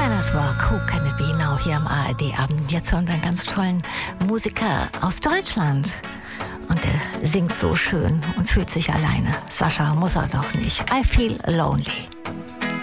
Who Can It Be Now hier am ARD-Abend. Jetzt hören wir einen ganz tollen Musiker aus Deutschland. Und der singt so schön und fühlt sich alleine. Sascha muss er doch nicht. I Feel Lonely.